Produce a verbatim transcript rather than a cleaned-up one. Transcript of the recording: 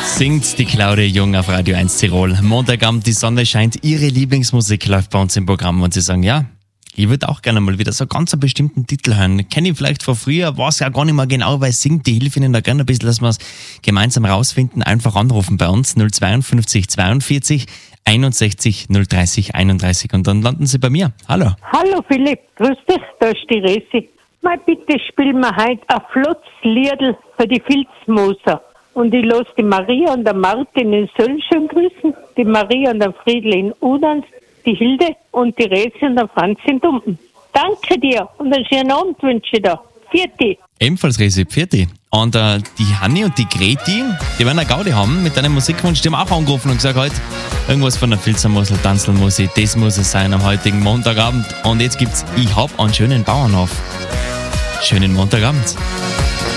Singt die Claudia Jung auf Radio eins Tirol. Montagabend, die Sonne scheint, ihre Lieblingsmusik läuft bei uns im Programm und sie sagen, ja, ich würde auch gerne mal wieder so ganz einen bestimmten Titel hören. Kenne ich vielleicht von früher, weiß ja gar nicht mehr genau, weil singt die Hilfe Ihnen da gerne ein bisschen, dass wir es gemeinsam rausfinden. Einfach anrufen bei uns null zweiundfünfzig zweiundvierzig einundsechzig null dreißig einunddreißig und dann landen Sie bei mir. Hallo. Hallo Philipp, grüß dich, da ist die Resi. Mal bitte spielen wir heute ein flottes Liedl für die Filzmoser. Und ich lasse die Maria und der Martin in Söll schön grüßen, die Maria und der Friedl in Udans, die Hilde und die Resi und der Franz in Dumpen. Danke dir und einen schönen Abend wünsche ich dir. Vierte. Ebenfalls Resi, vierte. Und äh, die Hanni und die Greti, die werden eine Gaudi haben mit deinem Musikwunsch. Die haben auch angerufen und gesagt, heute irgendwas von der Filzermosel, Tanzelmusik, das muss es sein am heutigen Montagabend. Und jetzt gibt's Ich hab einen schönen Bauernhof. Schönen Montagabend.